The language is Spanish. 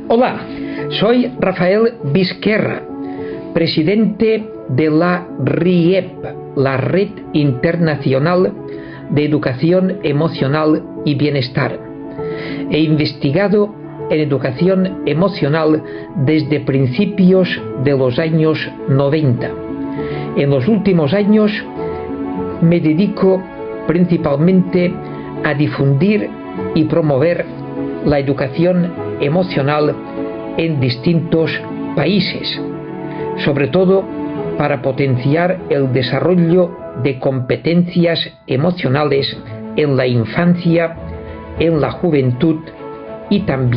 Hola, soy Rafael Vizquerra, presidente de la RIEP, la Red Internacional de Educación Emocional y Bienestar. He investigado en educación emocional desde principios de los años 90. En los últimos años me dedico principalmente a difundir y promover la educación emocional en distintos países, sobre todo para potenciar el desarrollo de competencias emocionales en la infancia, en la juventud y también